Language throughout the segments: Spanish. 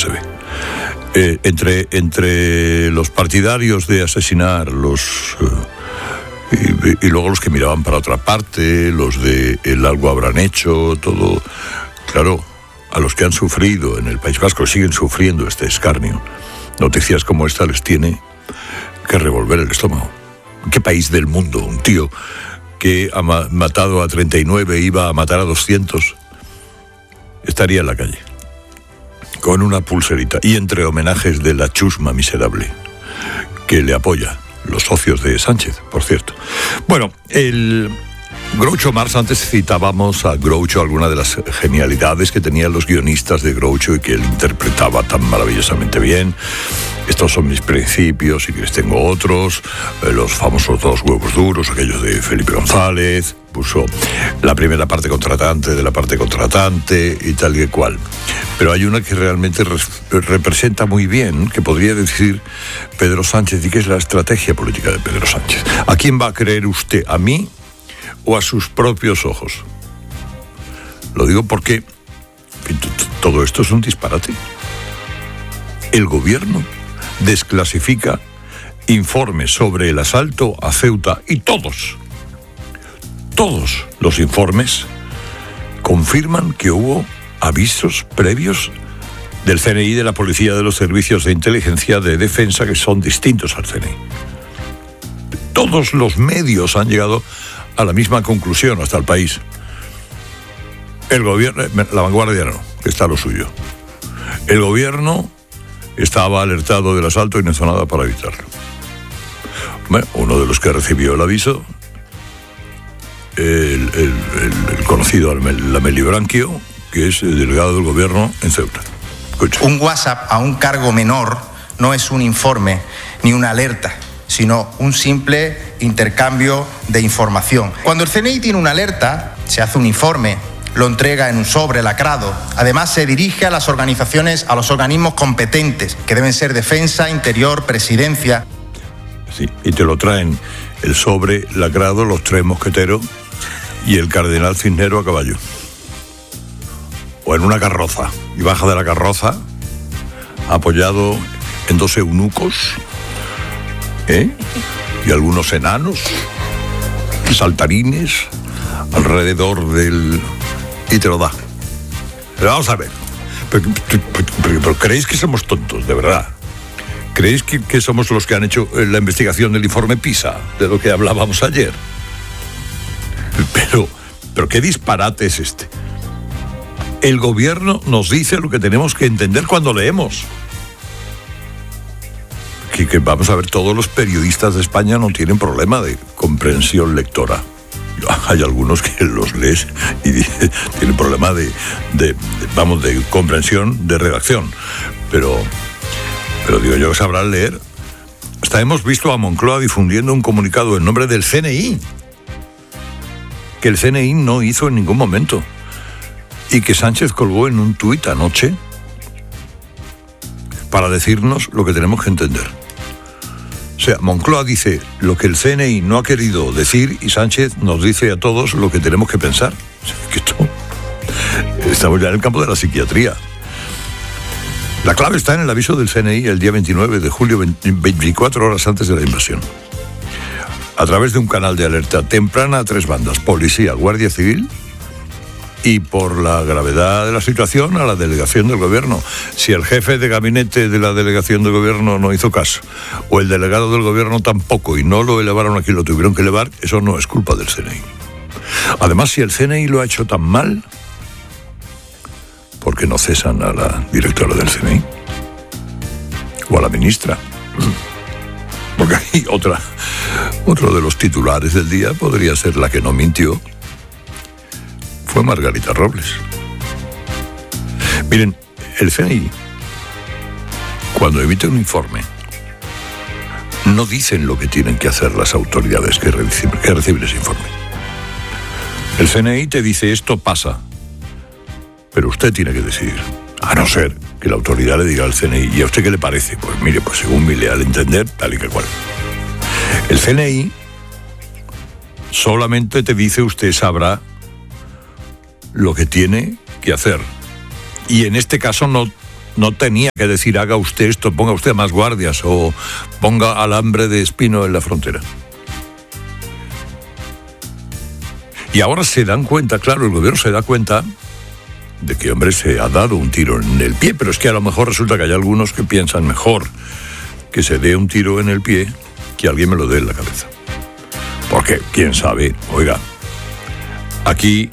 se ve. Entre los partidarios de asesinar, y luego los que miraban para otra parte, los de el algo habrán hecho, todo. Claro, a los que han sufrido en el País Vasco, siguen sufriendo este escarnio, noticias como esta les tiene que revolver el estómago. ¿En qué país del mundo un tío que ha matado a 39 iba a matar a 200 estaría en la calle con una pulserita y entre homenajes de la chusma miserable que le apoya, los socios de Sánchez, por cierto? Bueno, el Groucho Marx, antes citábamos a Groucho, alguna de las genialidades que tenían los guionistas de Groucho y que él interpretaba tan maravillosamente bien. Estos son mis principios y que les tengo otros, los famosos 2 huevos duros, aquellos de Felipe González, puso la primera parte contratante de la parte contratante y tal y cual. Pero hay una que realmente representa muy bien, que podría decir Pedro Sánchez, y que es la estrategia política de Pedro Sánchez. ¿A quién va a creer usted? ¿A mí o a sus propios ojos? Lo digo porque todo esto es un disparate. El gobierno desclasifica informes sobre el asalto a Ceuta y todos los informes confirman que hubo avisos previos del CNI, de la policía, de los servicios de inteligencia, de defensa, que son distintos al CNI. Todos los medios han llegado a la misma conclusión, hasta el País. El gobierno, La Vanguardia no, que está lo suyo. El gobierno estaba alertado del asalto y no hizo nada para evitarlo. Bueno, uno de los que recibió el aviso, el conocido Lamelli Branquio, que es el delegado del gobierno en Ceuta. Escucha. Un WhatsApp a un cargo menor no es un informe ni una alerta, sino un simple intercambio de información. Cuando el CNI tiene una alerta, se hace un informe, lo entrega en un sobre lacrado. Además, se dirige a las organizaciones, a los organismos competentes, que deben ser Defensa, Interior, Presidencia. Sí, y te lo traen el sobre lacrado, los 3 mosqueteros y el cardenal Cisnero a caballo. O en una carroza. Y baja de la carroza, apoyado en 2 eunucos, y algunos enanos, y saltarines, alrededor del... y te lo da. Pero vamos a ver. Pero ¿creéis que somos tontos, de verdad? ¿Creéis que somos los que han hecho la investigación del informe PISA, de lo que hablábamos ayer? Pero ¿qué disparate es este? El gobierno nos dice lo que tenemos que entender cuando leemos. Que vamos a ver, todos los periodistas de España no tienen problema de comprensión lectora. Hay algunos que los lees y tienen problema de comprensión, de redacción. Pero digo yo que sabrán leer. Hasta hemos visto a Moncloa difundiendo un comunicado en nombre del CNI, que el CNI no hizo en ningún momento, y que Sánchez colgó en un tuit anoche para decirnos lo que tenemos que entender. O sea, Moncloa dice lo que el CNI no ha querido decir y Sánchez nos dice a todos lo que tenemos que pensar. Estamos ya en el campo de la psiquiatría. La clave está en el aviso del CNI el día 29 de julio, 24 horas antes de la invasión. A través de un canal de alerta temprana a 3 bandas, policía, guardia civil, y por la gravedad de la situación a la delegación del gobierno. Si el jefe de gabinete de la delegación del gobierno no hizo caso, o el delegado del gobierno tampoco, y no lo elevaron aquí, lo tuvieron que elevar, eso no es culpa del CNI. Además, si el CNI lo ha hecho tan mal, ¿por qué no cesan a la directora del CNI? O a la ministra. Porque ahí otro de los titulares del día podría ser la que no mintió. Fue Margarita Robles. Miren, el CNI, cuando emite un informe, no dicen lo que tienen que hacer las autoridades que reciben ese informe. El CNI te dice esto pasa, pero usted tiene que decidir, a no ser que la autoridad le diga al CNI, ¿y a usted qué le parece? Pues mire, pues según mi leal entender, tal y que cual. El CNI solamente te dice usted sabrá lo que tiene que hacer. Y en este caso no No tenía que decir, haga usted esto, ponga usted más guardias o ponga alambre de espino en la frontera. Y ahora se dan cuenta, claro, el gobierno se da cuenta de que, hombre, se ha dado un tiro en el pie, pero es que a lo mejor resulta que hay algunos que piensan mejor que se dé un tiro en el pie que alguien me lo dé en la cabeza. Porque, quién sabe, oiga, aquí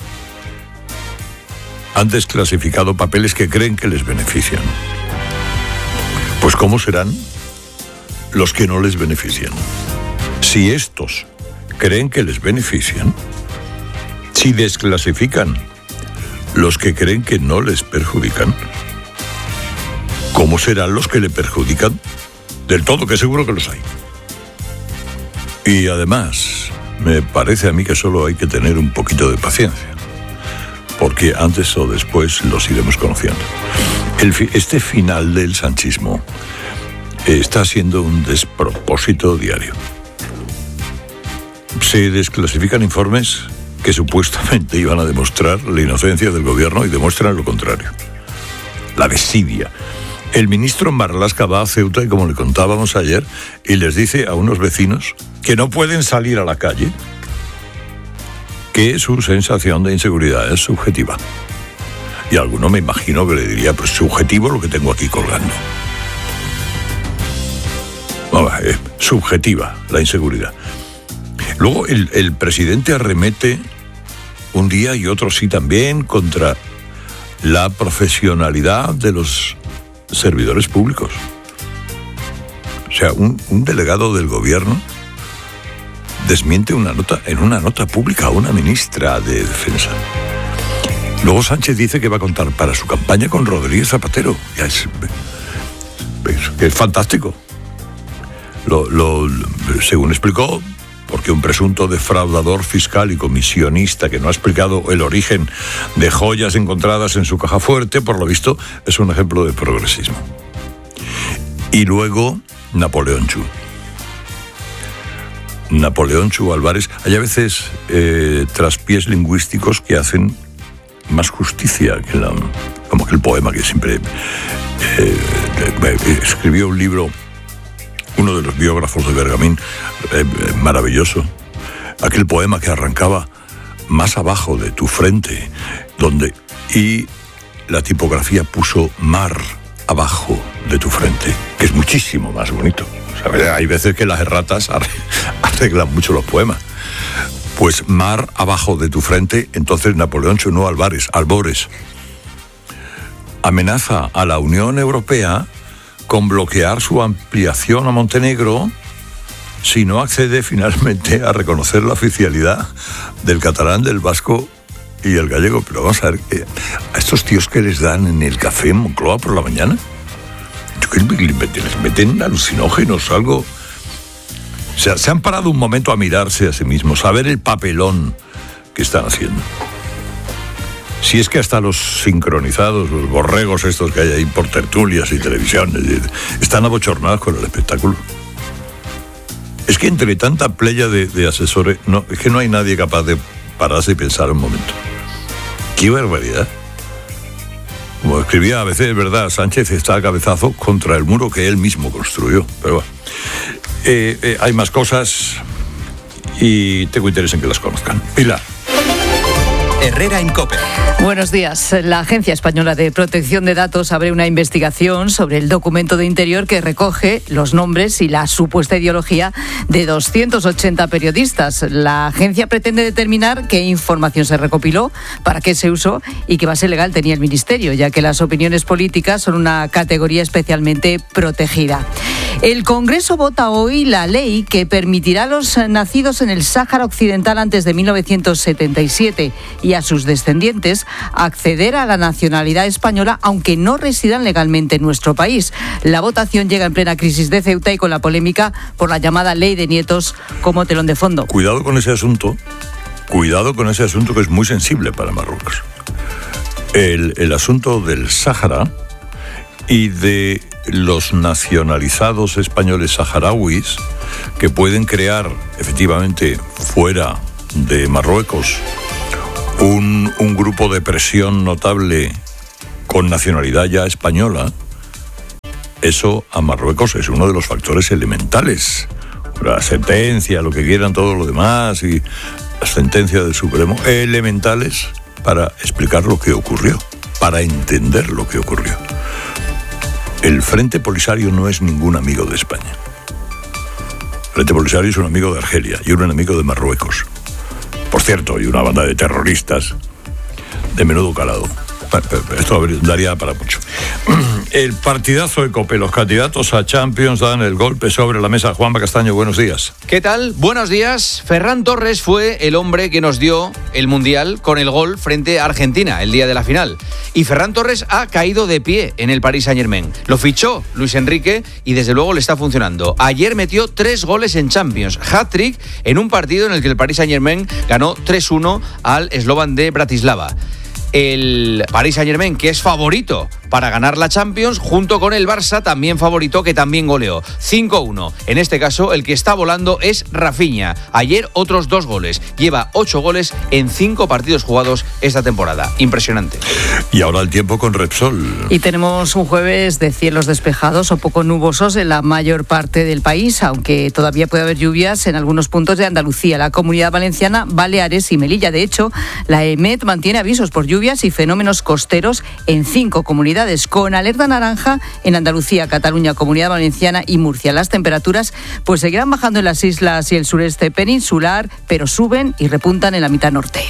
han desclasificado papeles que creen que les benefician. Pues ¿cómo serán los que no les benefician? Si estos creen que les benefician, si desclasifican los que creen que no les perjudican, ¿cómo serán los que le perjudican? Del todo, que seguro que los hay. Y además, me parece a mí que solo hay que tener un poquito de paciencia, porque antes o después los iremos conociendo. Este final del sanchismo está siendo un despropósito diario. Se desclasifican informes que supuestamente iban a demostrar la inocencia del gobierno y demuestran lo contrario. La desidia. El ministro Marlaska va a Ceuta y, como le contábamos ayer, y les dice a unos vecinos que no pueden salir a la calle, que su sensación de inseguridad es subjetiva. Y alguno me imagino que le diría, pues subjetivo lo que tengo aquí colgando. Subjetiva la inseguridad. Luego el presidente arremete un día y otro sí también contra la profesionalidad de los servidores públicos. O sea, un delegado del gobierno desmiente en una nota pública a una ministra de Defensa. Luego Sánchez dice que va a contar para su campaña con Rodríguez Zapatero. Ya es fantástico. Según explicó, porque un presunto defraudador fiscal y comisionista que no ha explicado el origen de joyas encontradas en su caja fuerte, por lo visto, es un ejemplo de progresismo. Y luego, Napoleón Chu Álvarez. Hay a veces traspiés lingüísticos que hacen más justicia que como que el poema que siempre escribió un libro, uno de los biógrafos de Bergamín, maravilloso, aquel poema que arrancaba más abajo de tu frente, y la tipografía puso mar abajo de tu frente, que es muchísimo más bonito. O sea, hay veces que las erratas arreglan mucho los poemas. Pues mar abajo de tu frente. Entonces Napoleón Chu Albores amenaza a la Unión Europea con bloquear su ampliación a Montenegro si no accede finalmente a reconocer la oficialidad del catalán, del vasco y el gallego. Pero vamos a ver, a estos tíos que les dan en el café en Moncloa por la mañana, les meten alucinógenos, algo. O sea, se han parado un momento a mirarse a sí mismos, a ver el papelón que están haciendo. Si es que hasta los sincronizados, los borregos estos que hay ahí por tertulias y televisiones, están abochornados con el espectáculo. Es que entre tanta playa de asesores, es que no hay nadie capaz de pararse y pensar un momento. ¡Qué barbaridad! Como escribía a veces, es verdad, Sánchez está a cabezazo contra el muro que él mismo construyó. Pero bueno, hay más cosas y tengo interés en que las conozcan. Pilar. Herrera en COPE. Buenos días. La Agencia Española de Protección de Datos abre una investigación sobre el documento de Interior que recoge los nombres y la supuesta ideología de 280 periodistas. La agencia pretende determinar qué información se recopiló, para qué se usó y qué base legal tenía el Ministerio, ya que las opiniones políticas son una categoría especialmente protegida. El Congreso vota hoy la ley que permitirá a los nacidos en el Sáhara Occidental antes de 1977 y a sus descendientes acceder a la nacionalidad española aunque no residan legalmente en nuestro país. La votación llega en plena crisis de Ceuta y con la polémica por la llamada ley de nietos como telón de fondo. Cuidado con ese asunto que es muy sensible para Marruecos. El asunto del Sáhara y de los nacionalizados españoles saharauis que pueden crear efectivamente fuera de Marruecos un grupo de presión notable con nacionalidad ya española, Eso a Marruecos es uno de los factores elementales. La sentencia, lo que quieran, todo lo demás, y las sentencias del Supremo, elementales para explicar lo que ocurrió, para entender lo que ocurrió. El Frente Polisario no es ningún amigo de España. El Frente Polisario es un amigo de Argelia y un enemigo de Marruecos. Por cierto, y una banda de terroristas de menudo calado. Esto daría para mucho. El partidazo de COPE. Los candidatos a Champions dan el golpe sobre la mesa. Juanma Castaño, buenos días. ¿Qué tal? Buenos días. Ferran Torres fue el hombre que nos dio el Mundial con el gol frente a Argentina el día de la final. Y Ferran Torres ha caído de pie en el Paris Saint-Germain. Lo fichó Luis Enrique y desde luego le está funcionando. Ayer metió 3 goles en Champions. Hat-trick en un partido en el que el Paris Saint-Germain ganó 3-1 al Slovan de Bratislava. El Paris Saint-Germain, que es favorito para ganar la Champions, junto con el Barça, también favorito, que también goleó 5-1. En este caso, el que está volando es Rafinha. Ayer otros 2 goles. Lleva 8 goles en 5 partidos jugados esta temporada. Impresionante. Y ahora el tiempo con Repsol. Y tenemos un jueves de cielos despejados o poco nubosos en la mayor parte del país, aunque todavía puede haber lluvias en algunos puntos de Andalucía, la Comunidad Valenciana, Baleares y Melilla. De hecho, la EMET mantiene avisos por lluvias y fenómenos costeros en 5 comunidades, con alerta naranja en Andalucía, Cataluña, Comunidad Valenciana y Murcia. Las temperaturas pues seguirán bajando en las islas y el sureste peninsular, pero suben y repuntan en la mitad norte.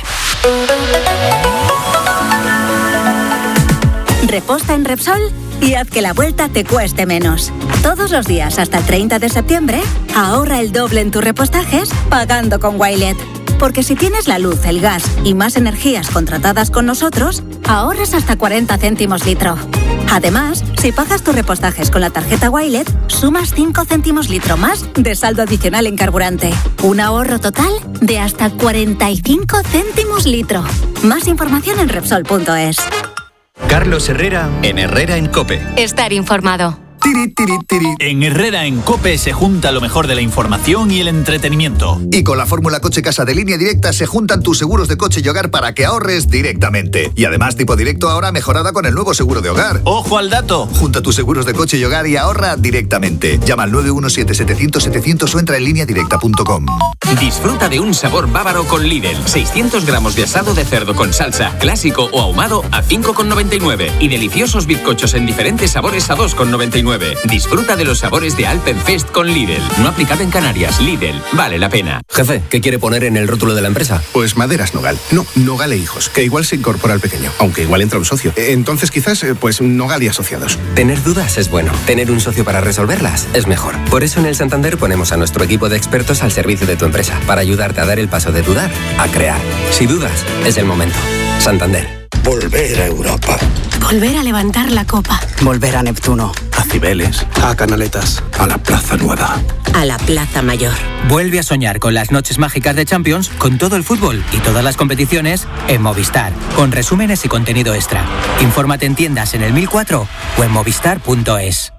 Reposta en Repsol y haz que la vuelta te cueste menos. Todos los días hasta el 30 de septiembre, ahorra el doble en tus repostajes pagando con Wilet. Porque si tienes la luz, el gas y más energías contratadas con nosotros, ahorras hasta 40 céntimos litro. Además, si pagas tus repostajes con la tarjeta Wilet, sumas 5 céntimos litro más de saldo adicional en carburante. Un ahorro total de hasta 45 céntimos litro. Más información en Repsol.es. Carlos Herrera en Herrera en COPE. Estar informado. Tiri, tiri, tiri. En Herrera en COPE se junta lo mejor de la información y el entretenimiento. Y con la fórmula Coche Casa de Línea Directa se juntan tus seguros de coche y hogar para que ahorres directamente. Y además Tipo Directo ahora mejorada con el nuevo seguro de hogar. ¡Ojo al dato! Junta tus seguros de coche y hogar y ahorra directamente. Llama al 917-700-700 o entra en lineadirecta.com. Disfruta de un sabor bávaro con Lidl. 600 gramos de asado de cerdo con salsa, clásico o ahumado a 5,99. Y deliciosos bizcochos en diferentes sabores a 2,99. Disfruta de los sabores de Alpenfest con Lidl. No aplicado en Canarias. Lidl, vale la pena. Jefe, ¿qué quiere poner en el rótulo de la empresa? Pues Maderas Nogal. No, Nogal e Hijos, que igual se incorpora al pequeño, aunque igual entra un socio. Entonces quizás, pues Nogal y Asociados. Tener dudas es bueno. Tener un socio para resolverlas es mejor. Por eso en el Santander ponemos a nuestro equipo de expertos al servicio de tu empresa, para ayudarte a dar el paso de dudar a crear. Si dudas, es el momento. Santander. Volver a Europa. Volver a levantar la copa. Volver a Neptuno. A Cibeles. A Canaletas. A la Plaza Nueva. A la Plaza Mayor. Vuelve a soñar con las noches mágicas de Champions, con todo el fútbol y todas las competiciones en Movistar, con resúmenes y contenido extra. Infórmate en tiendas en el 1004 o en movistar.es.